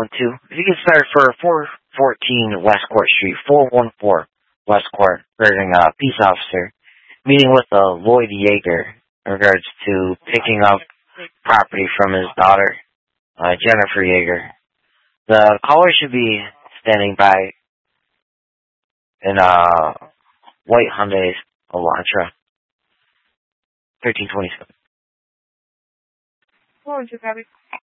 912. If you get started for 414 West Court Street, 414 West Court, regarding a peace officer meeting with Lloyd Yeager in regards to picking up property from his daughter, Jennifer Yeager. The caller should be standing by in a white Hyundai Elantra, 1327. What would you, Gabby?